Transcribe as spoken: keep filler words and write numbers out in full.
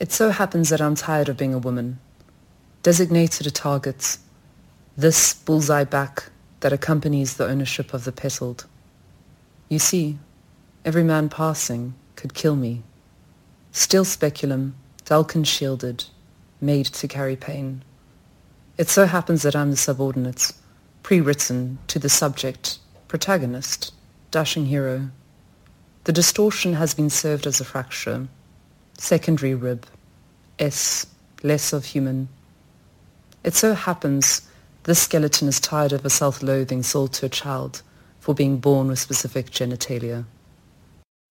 It so happens that I'm tired of being a woman, designated a target, this bullseye back that accompanies the ownership of the petaled. You see, every man passing could kill me. Still speculum, Dalkin shielded, made to carry pain. It so happens that I'm the subordinate, pre-written to the subject, protagonist, dashing hero. The distortion has been served as a fracture, secondary rib, S, less of human. It so happens this skeleton is tired of a self-loathing sold to a child for being born with specific genitalia.